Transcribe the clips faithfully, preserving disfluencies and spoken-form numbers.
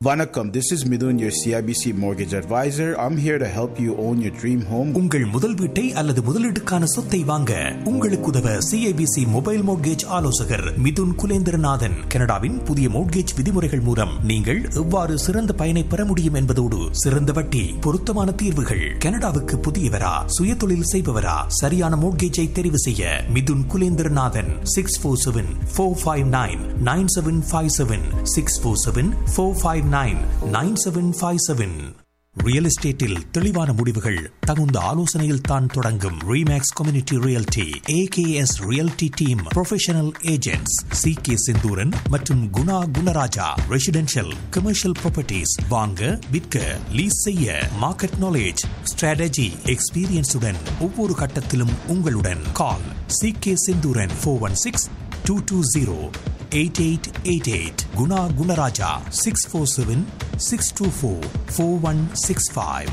Vanakkam, this is Midun, your C I B C mortgage advisor. I'm here to help you own your dream home. உங்கள் முதல் வீட்டை அல்லது முதலீட்டுக்கான சொத்தை வாங்க உங்களுக்கு உதவ C I B C mobile mortgage ஆலோசகர் மிதுன் குலேந்திரநாதன். கனடாவின் புதிய மோட்கேஜ் விதிமுறைகள் மூலம் நீங்கள் எவ்வாறு சிறந்த பயனை பெற முடியும் என்பதோடு சிறந்த வட்டி, பொருத்தமான தீர்வுகள். கனடாவுக்கு புதியவரா, சுய தொழில் செய்பவரா, சரியான மோட்கேஜை தெரிவு செய்ய Mithun Kulendranathan. Six four seven four five nine nine seven five seven six four seven four five nine nine seven five seven. Real எஸ்டேட்டில் தெளிவான முடிவுகள் தகுந்த ஆலோசனையில் தான் தொடங்கும். Remakes community realty, A K S realty team, professional agents C K Senthuran மற்றும் Guna Gunaraja. Residential, commercial properties வாங்க, விற்க, லீஸ் செய்ய, மார்க்கெட் நாலேஜ், ஸ்ட்ராட்டஜி, எக்ஸ்பீரியன்ஸுடன் ஒவ்வொரு கட்டத்திலும் உங்களுடன். கால் C K Senthuran four one six two two zero eight eight eight eight. Guna Gunaraja six four seven six two four four one six five.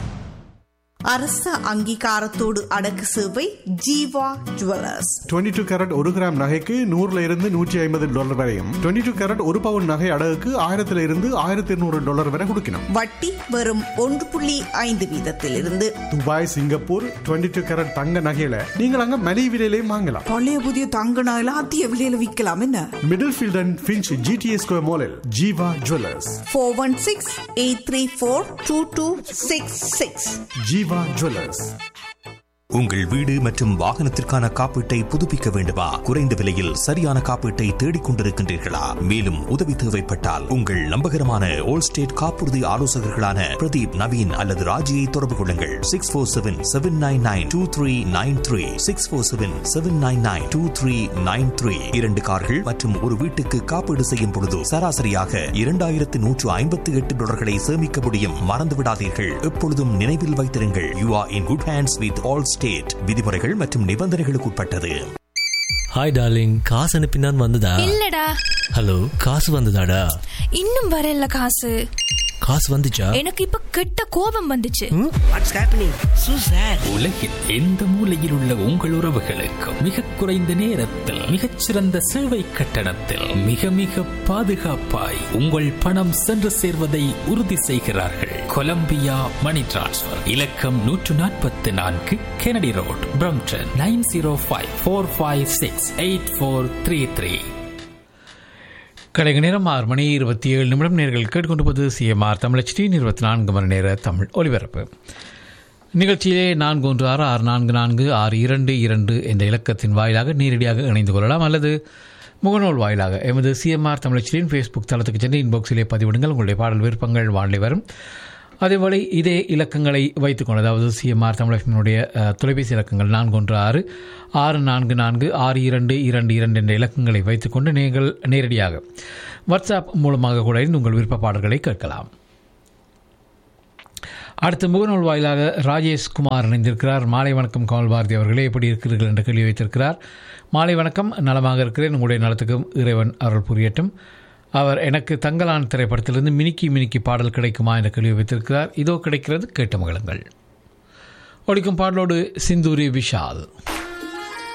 அரச அங்கீகாரத்தோடு அடக்கு சேவை Jeeva jewellers. Twenty two carat ஒரு கிராம் நகைக்கு நூறுல இருந்து நூற்றி ஐம்பது டாலர் வரையும், டுவெண்ட்டி டூ கேரட் ஒரு பவுன் நகை அடகுக்கு ஆயிரத்துல இருந்து ஆயிரத்தி இருநூறு டாலர் வரை கொடுக்கணும். வட்டி வெறும் ஒன்று புள்ளி ஐந்து வீதத்திலிருந்து. Dubai, Singapore twenty two carat தங்க நகையில நீங்கள் அங்க மலிவு விலையிலையும் வாங்கலாம். பழைய புதிய தங்க நகையில அதிக விலையில விற்கலாம். என்ன middle field and Finch G T A square மாலில் Jeeva jewellers. Four one six eight three four two two six six. Jeeva jewellers. உங்கள் வீடு மற்றும் வாகனத்திற்கான காப்பீட்டை புதுப்பிக்க வேண்டுமா? குறைந்த விலையில் சரியான காப்பீட்டை தேடிக் கொண்டிருக்கின்றீர்களா? மேலும் உதவி தேவைப்பட்டால் உங்கள் நம்பகரமான ஓல் ஸ்டேட் காப்புறுதி ஆலோசகர்களான பிரதீப், நவீன் அல்லது ராஜியை தொடர்பு கொள்ளுங்கள். Six four seven seven nine nine two three nine three six four seven seven nine nine two three nine three. இரண்டு கார்கள் மற்றும் ஒரு வீட்டுக்கு காப்பீடு செய்யும் பொழுது சராசரியாக இரண்டாயிரத்து நூற்று ஐம்பத்தி எட்டு டாலர்களை சேமிக்க முடியும். மறந்து விடாதீர்கள். எப்பொழுதும் நினைவில் வைத்திருங்கள், you are in good hands with all state. விதிமுறைகள் மற்றும் நிபந்தனைகளுக்கு உட்பட்டது. ஹாய் டார்லிங், காசு அனுப்பினான் வந்ததா? இல்லடா. ஹலோ, காசு வந்ததாடா? இன்னும் வரல. காசு காசு வந்துச்சா? எனக்கு இப்ப கெட்ட கோபம் வந்துச்சு. What's happening so chat. உலகில் எந்த மூலையில் உள்ள உங்கள் உறவுகளுக்கு மிக குறைந்த நேரத்தில் மிகச்சிறந்த சேவை கட்டணத்தில் மிக மிக பாதுகாப்பாய் உங்கள் பணம் சென்று சேர்வதை உறுதி செய்கிறார்கள். கொலம்பியா மணி டிரான்ஸ்ஃபர். இலக்கம் நூற்று நாற்பத்தி நான்கு Kennedy road, Brampton nine zero five four five six eight four three three. கடைக நேரம் ஆறு மணி இருபத்தி ஏழு நிமிடம். நேர்கள் கேட்டுக்கொண்டிருப்பது சிஎம்ஆர் தமிழச்சியின் இருபத்தி நான்கு மணி நேர தமிழ் ஒலிபரப்பு நிகழ்ச்சியிலே நான்கு ஒன்று ஆறு ஆறு நான்கு நான்கு ஆறு இரண்டு இரண்டு என்ற இலக்கத்தின் வாயிலாக நேரடியாக இணைந்து கொள்ளலாம், அல்லது முகநூல் வாயிலாக எமது சிஎம்ஆர் தமிழச்சியின் ஃபேஸ்புக் தளத்துக்கு சென்று இன்பாக்ஸிலே பதிவிடுங்கள். உங்களுடைய பாடல் விருப்பங்கள் வானிலை வரும். அதேவேளை இதே இலக்கங்களை வைத்துக்கொண்டு, அதாவது சிஎம்ஆர் தமிழகத்தினுடைய தொலைபேசி இலக்கங்கள் நான்கு ஒன்று ஆறு ஆறு நான்கு நான்கு ஆறு இரண்டு இரண்டு இரண்டு என்ற இலக்கங்களை வைத்துக்கொண்டு நீங்கள் நேரடியாக வாட்ஸ்அப் மூலமாக கூட உங்கள் விருப்ப பாடல்களை கேட்கலாம். அடுத்த முகநூல் வாயிலாக ராஜேஷ் குமார் இணைந்திருக்கிறார். மாலை வணக்கம் கமல் பாரதி அவர்களே, எப்படி இருக்கிறீர்கள் என்ற கேள்வி வைத்திருக்கிறார். மாலை வணக்கம், நலமாக இருக்கிறேன், உங்களுடைய நலத்துக்கும் இறைவன் அருள் புரியட்டும். அவர் எனக்கு தங்கலான் திரைப்படத்திலிருந்து மினிக்கி மினிக்கி பாடல் கிடைக்குமா என்ற கேள்வி வைத்திருக்கிறார். இதோ கிடைக்கிறது, கேட்ட மகளுங்கள். ஒழிக்கும் பாடலோடு சிந்தூரி விஷால்.